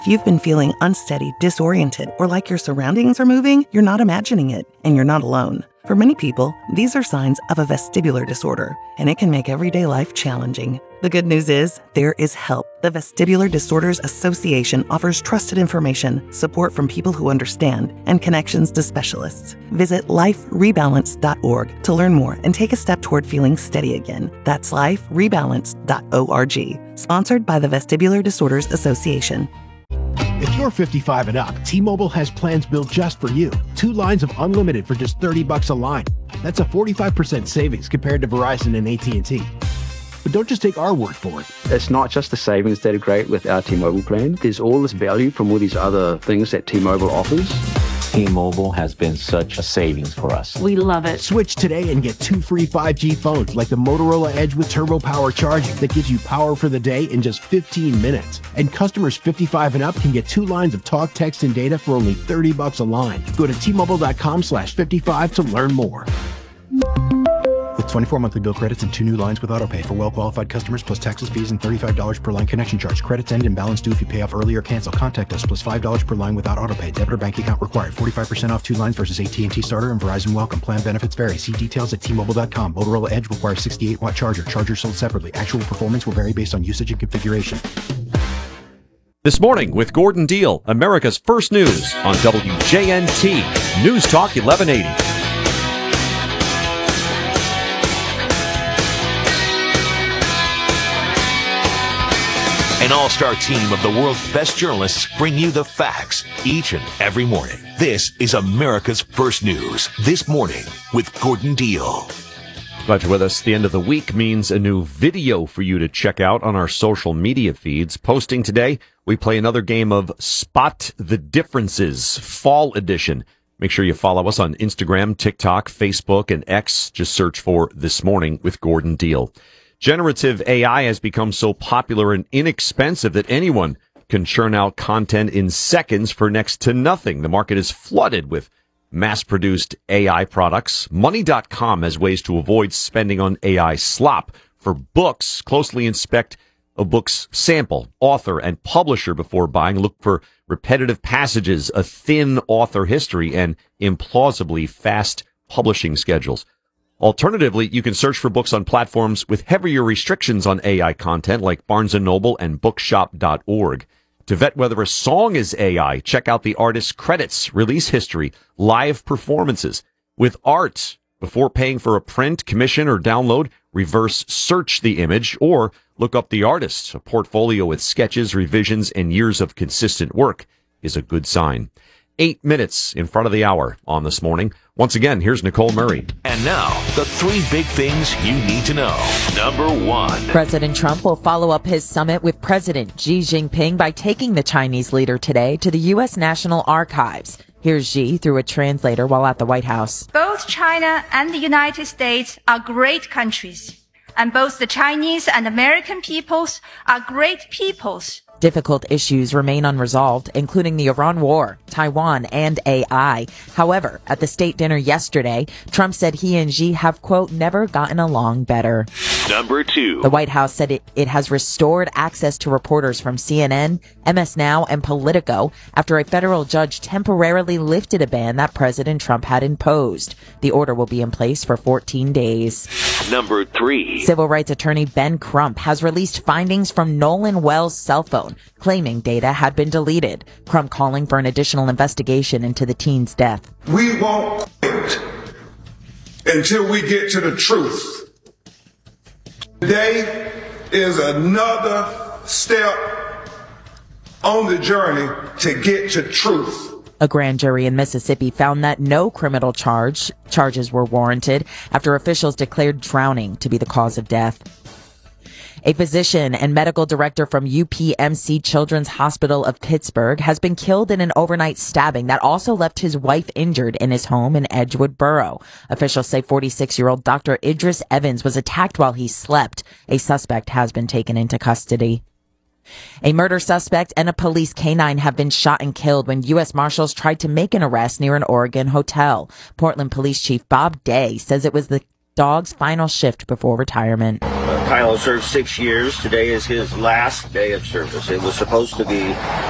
If you've been feeling unsteady, disoriented, or like your surroundings are moving, you're not imagining it, and you're not alone. For many people, these are signs of a vestibular disorder, and it can make everyday life challenging. The good news is, there is help. The Vestibular Disorders Association offers trusted information, support from people who understand, and connections to specialists. Visit liferebalance.org to learn more and take a step toward feeling steady again. That's liferebalance.org. Sponsored by the Vestibular Disorders Association. If you're 55 and up, T-Mobile has plans built just for you. 2 lines of unlimited for just $30 a line. That's a 45% savings compared to Verizon and AT&T. But don't just take our word for it. It's not just the savings that are great with our T-Mobile plan. There's all this value from all these other things that T-Mobile offers. T-Mobile has been such a savings for us. We love it. Switch today and get 2 free 5G phones like the Motorola Edge with Turbo Power charging that gives you power for the day in just 15 minutes. And customers 55 and up can get 2 lines of talk, text, and data for only $30 a line. Go to T-Mobile.com/55 to learn more. With 24 monthly bill credits and 2 new lines with AutoPay for well-qualified customers, plus taxes, fees, and $35 per line connection charge. Credits end and balance due if you pay off early or cancel. Contact us, plus $5 per line without AutoPay. Debit or bank account required. 45% off 2 lines versus AT&T Starter and Verizon Welcome. Plan benefits vary. See details at T-Mobile.com. Motorola Edge requires 68-watt charger. Charger sold separately. Actual performance will vary based on usage and configuration. This morning with Gordon Deal, America's First News on WJNT. News Talk 1180. An all-star team of the world's best journalists bring you the facts each and every morning. This is America's First News. This morning with Gordon Deal. Glad you're with us. The end of the week means a new video for you to check out on our social media feeds. Posting today, we play another game of Spot the Differences, Fall Edition. Make sure you follow us on Instagram, TikTok, Facebook, and X. Just search for This Morning with Gordon Deal. Generative AI has become so popular and inexpensive that anyone can churn out content in seconds for next to nothing. The market is flooded with mass-produced AI products. Money.com has ways to avoid spending on AI slop. For books, closely inspect a book's sample, author, and publisher before buying. Look for repetitive passages, a thin author history, and implausibly fast publishing schedules. Alternatively, you can search for books on platforms with heavier restrictions on AI content like Barnes & Noble and bookshop.org. To vet whether a song is AI, check out the artist's credits, release history, live performances. With art, before paying for a print, commission, or download, reverse search the image or look up the artist. A portfolio with sketches, revisions, and years of consistent work is a good sign. 8 minutes in front of the hour on This Morning. Once again, here's Nicole Murray. And now, the 3 big things you need to know. Number 1. President Trump will follow up his summit with President Xi Jinping by taking the Chinese leader today to the U.S. National Archives. Here's Xi through a translator while at the White House. Both China and the United States are great countries, and both the Chinese and American peoples are great peoples. Difficult issues remain unresolved, including the Iran war, Taiwan, and AI. However, at the state dinner yesterday, Trump said he and Xi have, quote, never gotten along better. Number 2. The White House said it has restored access to reporters from CNN, MS Now, and Politico after a federal judge temporarily lifted a ban that President Trump had imposed. The order will be in place for 14 days. Number 3. Civil rights attorney Ben Crump has released findings from Nolan Wells' cell phone, claiming data had been deleted. Crump calling for an additional investigation into the teen's death. We won't quit until we get to the truth. Today is another step on the journey to get to truth. A grand jury in Mississippi found that no criminal charges were warranted after officials declared drowning to be the cause of death. A physician and medical director from UPMC Children's Hospital of Pittsburgh has been killed in an overnight stabbing that also left his wife injured in his home in Edgewood Borough. Officials say 46-year-old Dr. Idris Evans was attacked while he slept. A suspect has been taken into custody. A murder suspect and a police canine have been shot and killed when U.S. Marshals tried to make an arrest near an Oregon hotel. Portland Police Chief Bob Day says it was the dog's final shift before retirement. Kyle served 6 years. Today is his last day of service. It was supposed to be